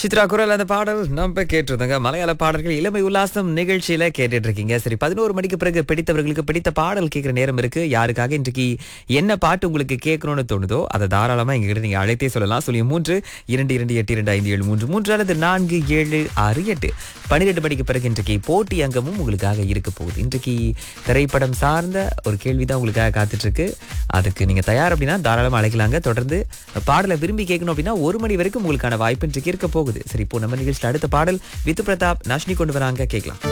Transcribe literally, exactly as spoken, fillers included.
சித்ரா குரல் அந்த பாடல் நம்ம கேட்டிருந்தோங்க. மலையாள பாடல்கள் இளமை உல்லாசம் நிகழ்ச்சியில கேட்டுட்டு இருக்கீங்க. சரி, பதினோரு மணிக்கு பிறகு பிடித்தவர்களுக்கு பிடித்த பாடல் கேட்கிற நேரம் இருக்கு. யாருக்காக இன்றைக்கு என்ன பாட்டு உங்களுக்கு கேட்கணும்னு தோணுதோ அதை தாராளமா எங்ககிட்ட நீங்க அழைத்தே சொல்லலாம். சொல்லி மூன்று இரண்டு இரண்டு எட்டு இரண்டு ஐந்து ஏழு மூன்று மூன்று அல்லது நான்கு ஏழு ஆறு எட்டு. பன்னிரெண்டு மணிக்கு பிறகு இன்றைக்கு போட்டி அங்கமும் உங்களுக்காக இருக்க போகுது. இன்றைக்கு திரைப்படம் சார்ந்த ஒரு கேள்விதான் உங்களுக்காக காத்துட்டு இருக்கு. அதுக்கு நீங்க தயார் அப்படின்னா தாராளமா அழைக்கலாங்க. தொடர்ந்து பாடலை விரும்பி கேட்கணும் அப்படின்னா ஒரு மணி வரைக்கும் உங்களுக்கான வாய்ப்பு இன்றைக்கு இருக்க போகுது. சரி, இப்போ நம்ம நிகழ்ச்சியில் அடுத்த பாடல் வித்து பிரதாப் நாஷினி கொண்டு வராங்க, கேட்கலாம்.